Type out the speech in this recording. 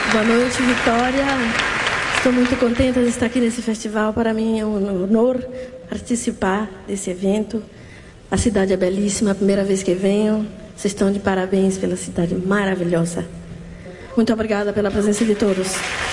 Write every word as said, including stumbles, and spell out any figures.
Boa noite, Vitória. Estou muito contente de estar aqui nesse festival. Para mim é um honor participar desse evento. A cidade é belíssima, a primeira vez que venho. Vocês estão de parabéns pela cidade maravilhosa. Muito obrigada pela presença de todos.